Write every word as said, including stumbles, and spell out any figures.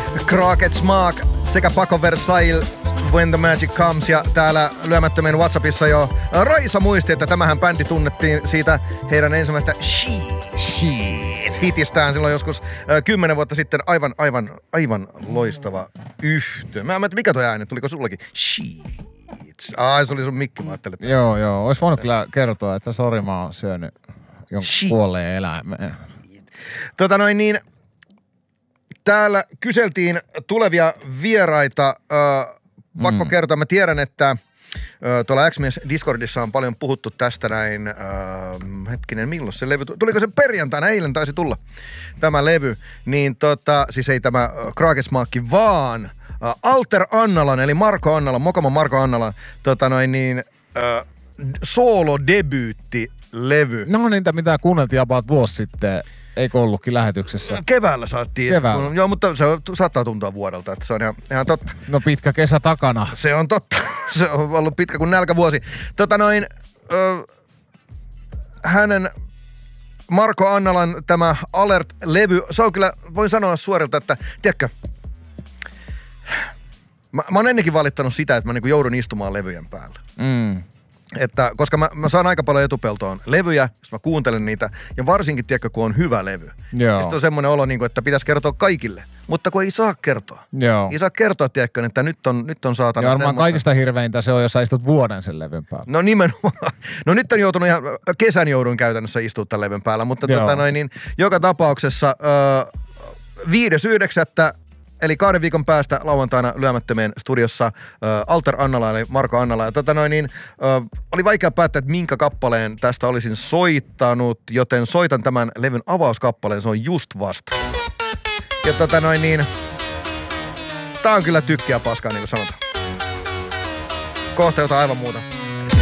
Crooked Smaak sekä Paco Versailles When the Magic Comes, ja täällä lyömättömien WhatsAppissa jo Raisa muisti, että tämähän bändi tunnettiin siitä heidän ensimmäistä Sheet, Sheet hitistään silloin joskus kymmenen vuotta sitten. Aivan, aivan, aivan loistava yhtye. Mä en tiedä, mikä toi ääni, tuliko sullakin? Sheet. Ai, se oli sun mikki, mä ajattelin. Joo, joo. Ois voinut kyllä kertoa, että sori, mä oon syönyt jonkun kuolleen eläimeen. Tota noin niin, täällä kyseltiin tulevia vieraita. Äh, pakko mm. kertoa, mä tiedän, että äh, tuolla X-Mies Discordissa on paljon puhuttu tästä näin. Äh, hetkinen, milloin se levy? Tuliko se perjantaina? Eilen taisi tulla tämä levy. Niin tota, siis ei tämä Crooked Smaak, vaan Uh, Alter Annalan, eli Marko Annalan, Mokoma Marko Annalan, tota noin niin, uh, soolodebyyttilevy. No niitä, mitä kuunneltiin about vuosi sitten, eikö ollutkin lähetyksessä? Keväällä saatiin. Keväällä. Joo, mutta se on, saattaa tuntua vuodelta, että se on ihan, ihan totta. No pitkä kesä takana. Se on totta. Se on ollut pitkä kuin nälkävuosi. Tota noin, uh, hänen Marko Annalan tämä Alert-levy, se on kyllä, voin sanoa suorilta, että tiedätkö, Mä, mä oon ennenkin valittanut sitä, että mä niinku joudun istumaan levyjen päällä. Mm. Että, koska mä, mä saan aika paljon etupeltoon levyjä, jos mä kuuntelen niitä, ja varsinkin, tiedätkö, kun on hyvä levy. Joo. Sitten on semmoinen olo, niinku, että pitäisi kertoa kaikille, mutta kun ei saa kertoa. Joo. Ei saa kertoa, tiedätkö, että nyt on, nyt on saatana. Ja varmaan semmoinen. Kaikista hirveintä se on, jos sä istut vuoden sen levyn päällä. No nimenomaan. No nyt on joutunut ihan, kesän joudun käytännössä istua tämän levyn päällä, mutta tota noin, niin, joka tapauksessa öö, viides yhdeksättä eli kahden viikon päästä lauantaina lyömättömien studiossa äh, Alter Annala, eli Marko Annala. Ja tota noin, niin, äh, oli vaikea päättää, että minkä kappaleen tästä olisin soittanut, joten soitan tämän levyn avauskappaleen, se on Just Vasta. Ja tota noin niin, tää on kyllä tykkiä paskaa, niin kuin sanotaan. Kohta jotain aivan muuta.